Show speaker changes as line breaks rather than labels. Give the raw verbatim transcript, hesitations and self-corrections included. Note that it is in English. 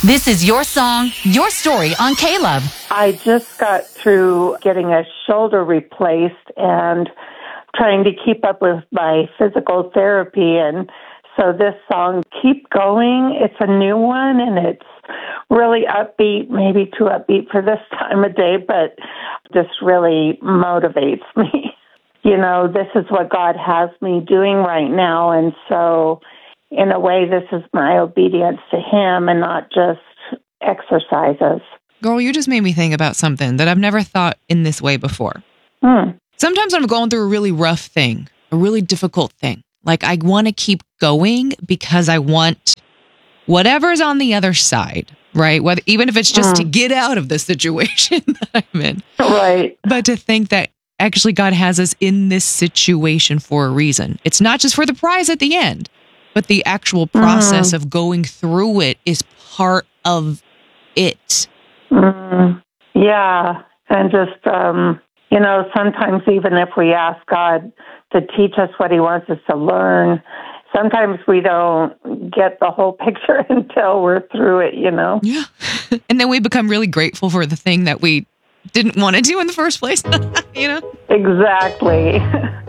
This is your song, your story on K-Love.
I just got through getting a shoulder replaced and trying to keep up with my physical therapy. And so this song, Keep Going, it's a new one and it's really upbeat, maybe too upbeat for this time of day, but this really motivates me. You know, this is what God has me doing right now. And so in a way, this is my obedience to Him and not just exercises.
Girl, you just made me think about something that I've never thought in this way before.
Hmm.
Sometimes I'm going through a really rough thing, a really difficult thing. Like I want to keep going because I want whatever's on the other side, right? Whether, even if it's just
Hmm.
to get out of the situation that I'm in.
Right.
But to think that actually God has us in this situation for a reason. It's not just for the prize at the end, but the actual process
Mm.
of going through it is part of it.
Mm. Yeah. And just, um, you know, sometimes even if we ask God to teach us what He wants us to learn, sometimes we don't get the whole picture until we're through it, you know?
Yeah. And then we become really grateful for the thing that we didn't want to do in the first place, you know?
Exactly.